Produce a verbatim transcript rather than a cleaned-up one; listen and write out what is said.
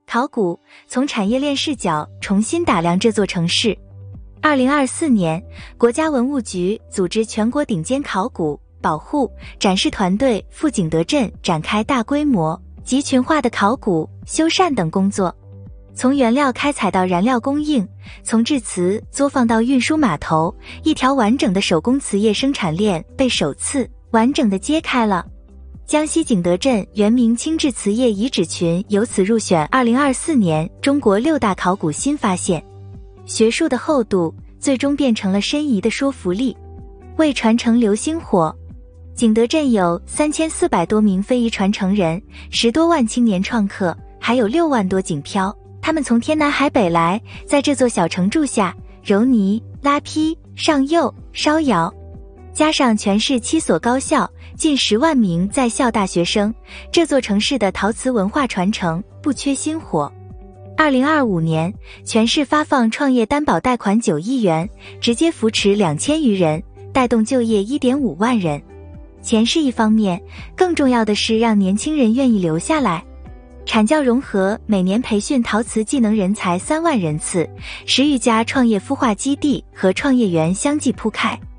考古从产业链视角重新打量这座城市。二零二四年，国家文物局组织全国顶尖考古、保护、展示团队赴景德镇展开大规模、集群化的考古、修缮等工作。从原料开采到燃料供应，从制瓷作坊到运输码头，一条完整的手工瓷业生产链被首次完整的揭开了。江西景德镇原名清治瓷业遗址群由此入选二零二四年中国六大考古新发现。学术的厚度最终变成了申遗的说服力，为传承留星火。景德镇有三千四百多名非遗传承人，十多万青年创客，还有六万多景漂，他们从天南海北来，在这座小城住下，揉泥、拉坯、上釉、烧窑。加上全市七所高校，近十万名在校大学生，这座城市的陶瓷文化传承不缺薪火。二零二五年，全市发放创业担保贷款九亿元，直接扶持两千余人，带动就业一点五万人。钱是一方面，更重要的是让年轻人愿意留下来。产教融合每年培训陶瓷技能人才三万人次，十余家创业孵化基地和创业园相继铺开。